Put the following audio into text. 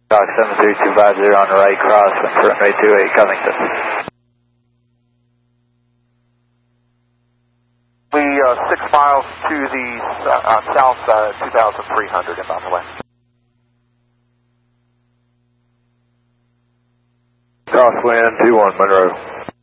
Dock 73250 on the right cross, confirm runway 28 Covington. We 6 miles to the south 2,300 inbound away. Crosswind 21 Monroe.